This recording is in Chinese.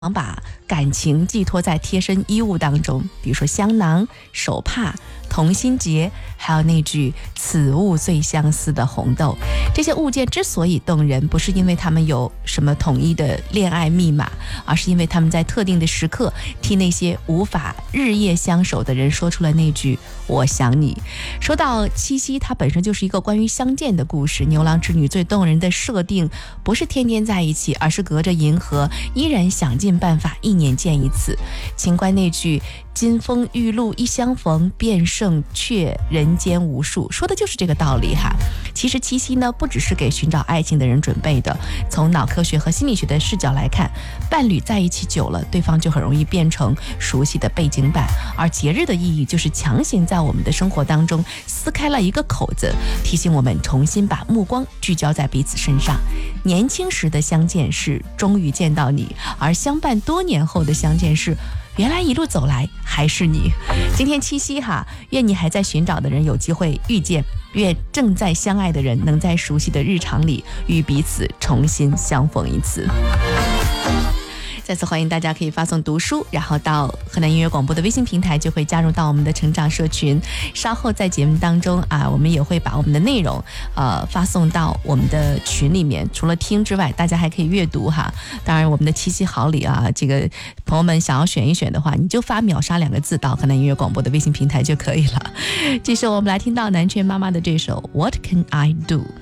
把感情寄托在贴身衣物当中，比如说香囊、手帕、同心结，还有那句此物最相思的红豆。这些物件之所以动人，不是因为他们有什么统一的恋爱密码，而是因为他们在特定的时刻替那些无法日夜相守的人说出了那句我想你。说到七夕，它本身就是一个关于相见的故事。牛郎织女最动人的设定不是天天在一起，而是隔着银河依然想尽办法一年见一次。情关那句金风玉露一相逢，便胜却人间无数，说的就是这个道理哈。其实七夕呢，不只是给寻找爱情的人准备的。从脑科学和心理学的视角来看，伴侣在一起久了，对方就很容易变成熟悉的背景板。而节日的意义就是强行在我们的生活当中撕开了一个口子，提醒我们重新把目光聚焦在彼此身上。年轻时的相见是终于见到你，而相伴多年后的相见是原来一路走来还是你。今天七夕哈，愿你还在寻找的人有机会遇见，愿正在相爱的人能在熟悉的日常里与彼此重新相逢一次。再次欢迎大家可以发送读书，然后到河南音乐广播的微信平台，就会加入到我们的成长社群。稍后在节目当中我们也会把我们的内容发送到我们的群里面。除了听之外，大家还可以阅读哈。当然我们的七夕好礼这个朋友们想要选一选的话，你就发秒杀2个字到河南音乐广播的微信平台就可以了。这时候我们来听到南拳妈妈的这首 What Can I Do。